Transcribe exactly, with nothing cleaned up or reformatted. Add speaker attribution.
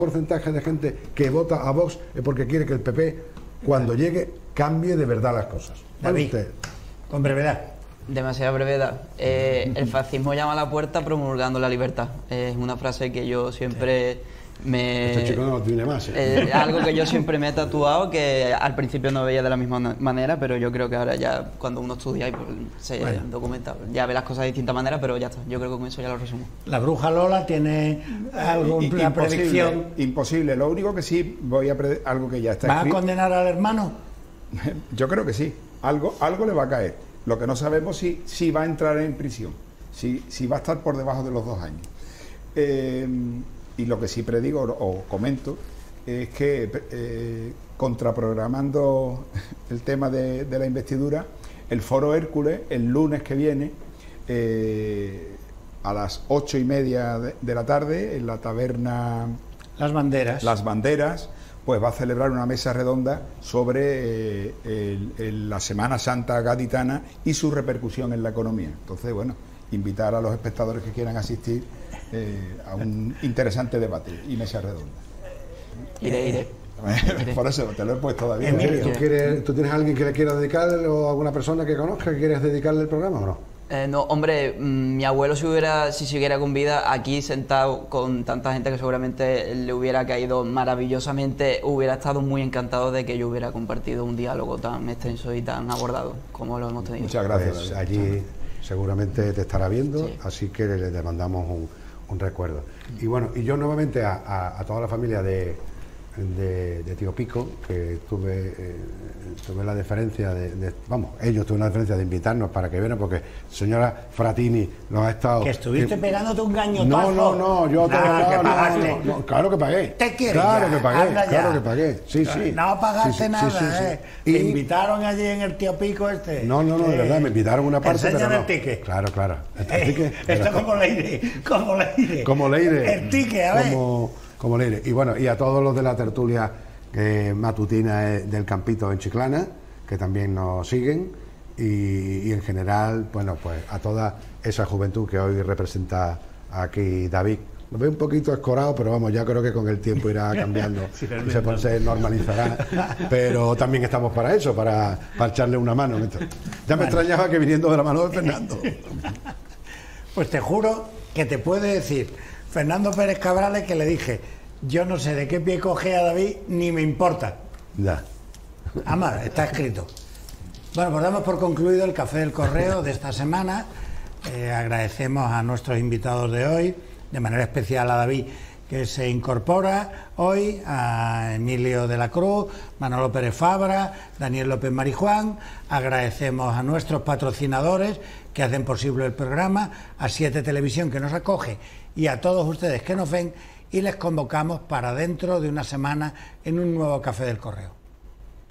Speaker 1: porcentaje de gente que vota a Vox es porque quiere que el P P, cuando llegue, cambie de verdad las cosas.
Speaker 2: David,
Speaker 1: usted?
Speaker 2: Con brevedad.
Speaker 3: Demasiada brevedad. Eh, el fascismo llama a la puerta promulgando la libertad. Es una frase que yo siempre me...
Speaker 1: Este chico no lo tiene más. ¿eh?
Speaker 3: Eh, algo que yo siempre me he tatuado, que al principio no veía de la misma manera, pero yo creo que ahora ya cuando uno estudia y pues, se
Speaker 2: bueno.
Speaker 3: documenta, ya ve las cosas de distinta manera, pero ya está. Yo creo que con eso ya lo resumo.
Speaker 2: La bruja Lola tiene algo,
Speaker 4: I,
Speaker 2: una
Speaker 4: imposible,
Speaker 2: predicción.
Speaker 4: Imposible. Lo único que sí voy a pre algo que ya está
Speaker 2: ¿Va
Speaker 4: escrito.
Speaker 2: a condenar al hermano?
Speaker 4: Yo creo que sí. Algo, algo le va a caer. Lo que no sabemos si, si va a entrar en prisión, si, si va a estar por debajo de los dos años. Eh, y lo que sí predigo o, o comento es que eh, contraprogramando el tema de, de la investidura, el Foro Hércules el lunes que viene eh, a las ocho y media de, de la tarde en la taberna
Speaker 2: Las Banderas.
Speaker 4: Las Banderas, pues va a celebrar una mesa redonda sobre eh, el, el, la Semana Santa gaditana y su repercusión en la economía. Entonces, bueno, invitar a los espectadores que quieran asistir eh, a un interesante debate y mesa redonda.
Speaker 3: Iré, iré.
Speaker 4: Por eso te lo he puesto, David.
Speaker 2: Emilio.
Speaker 1: ¿Tú, quieres, ¿Tú tienes a alguien que le quiera dedicarle o alguna persona que conozca que quieras dedicarle el programa o no?
Speaker 3: Eh, no, hombre, mmm, mi abuelo si hubiera, si siguiera con vida aquí sentado con tanta gente que seguramente le hubiera caído maravillosamente, hubiera estado muy encantado de que yo hubiera compartido un diálogo tan extenso y tan abordado como lo hemos tenido.
Speaker 4: Muchas gracias.
Speaker 1: Pues allí seguramente te estará viendo,
Speaker 3: sí.
Speaker 1: Así que le, le mandamos un, un recuerdo. Y bueno, y yo nuevamente a, a, a toda la familia de, de, de Tío Pico, que tuve, eh, tuve la deferencia de, de, vamos, ellos tuvieron la deferencia de invitarnos para que vieran, porque señora Fratini nos ha estado...
Speaker 2: Que estuviste
Speaker 1: que,
Speaker 2: pegándote un gañotazo.
Speaker 1: No, no, no, yo
Speaker 2: Nada,
Speaker 1: no,
Speaker 2: que
Speaker 1: no,
Speaker 2: pagaste.
Speaker 1: no, no, claro que pagué.
Speaker 2: ¿Te quieres
Speaker 1: Claro
Speaker 2: ya?
Speaker 1: que pagué,
Speaker 2: Anda
Speaker 1: claro
Speaker 2: ya.
Speaker 1: que pagué. Sí, sí.
Speaker 2: No pagaste
Speaker 1: sí, sí,
Speaker 2: nada,
Speaker 1: sí, sí, sí.
Speaker 2: ¿eh?
Speaker 1: Y,
Speaker 2: Te invitaron allí en el Tío Pico este.
Speaker 1: No, no, no, de
Speaker 2: Eh,
Speaker 1: verdad, me invitaron una parte,
Speaker 2: enséñame
Speaker 1: pero no.
Speaker 2: el ticket.
Speaker 1: Claro, claro. El, el
Speaker 2: Eh,
Speaker 1: ticket,
Speaker 2: esto
Speaker 1: pero-
Speaker 2: como Leire, como Leire.
Speaker 1: Como Leire.
Speaker 2: El ticket, a ver.
Speaker 1: Como, como Leire. Y bueno, y a todos los de la tertulia eh, matutina eh, del Campito en Chiclana, que también nos siguen, y, y en general, bueno, pues a toda esa juventud que hoy representa aquí David. Lo veo un poquito escorado, pero vamos, ya creo que con el tiempo irá cambiando
Speaker 2: Sí,
Speaker 1: y se, pues, se normalizará. Pero también estamos para eso, para, para echarle una mano. Ya me extrañaba que viniendo de la mano de Fernando.
Speaker 2: Pues te juro que te puede decir Fernando Pérez Cabrales que le dije, yo no sé de qué pie coge a David, ni me importa.
Speaker 1: Ya.
Speaker 2: Ama, está escrito. Bueno, pues damos por concluido el Café del Correo de esta semana. Eh, agradecemos a nuestros invitados de hoy, de manera especial a David, que se incorpora hoy, a Emilio de la Cruz, Manolo Pérez Fabra, Daniel López Marijuán. Agradecemos a nuestros patrocinadores que hacen posible el programa, a Siete Televisión que nos acoge y a todos ustedes que nos ven, y les convocamos para dentro de una semana en un nuevo Café del Correo.